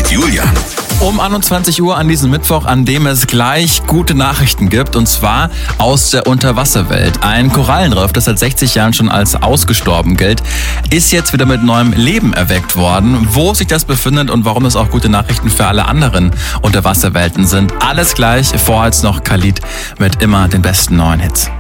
Julian. Um 21 Uhr an diesem Mittwoch, an dem es gleich gute Nachrichten gibt, und zwar aus der Unterwasserwelt. Ein Korallenriff, das seit 60 Jahren schon als ausgestorben gilt, ist jetzt wieder mit neuem Leben erweckt worden. Wo sich das befindet und warum es auch gute Nachrichten für alle anderen Unterwasserwelten sind, alles gleich. Vorher jetzt noch Khalid mit immer den besten neuen Hits.